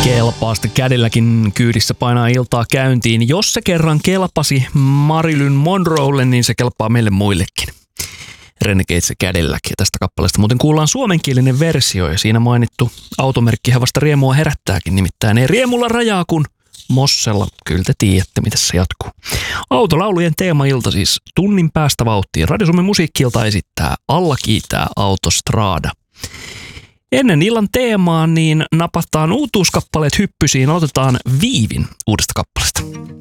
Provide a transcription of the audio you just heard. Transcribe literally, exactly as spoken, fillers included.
Kelpaa sitten kädelläkin kyydissä painaa iltaa käyntiin. Jos se kerran kelpasi Marilyn Monroelle, niin se kelpaa meille muillekin. Renegades kädelläkin. Ja tästä kappaleesta muuten kuullaan suomenkielinen versio ja siinä mainittu automerkkihän vasta riemua herättääkin. Nimittäin ei riemulla rajaa, kun Mossella. Kyllä te tiedätte, mitä se jatkuu. Autolaulujen teemailta siis tunnin päästä vauhtiin. Radio Suomen musiikki-ilta esittää Alla kiitää Autostrada. Ennen illan teemaa niin napataan uutuuskappaleet hyppysiin. Otetaan Viivin uudesta kappaleesta.